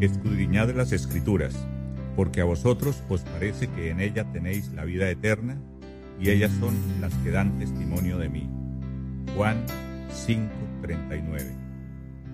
Escudriñad las Escrituras, porque a vosotros os parece que en ella tenéis la vida eterna, y ellas son las que dan testimonio de mí. Juan 5:39.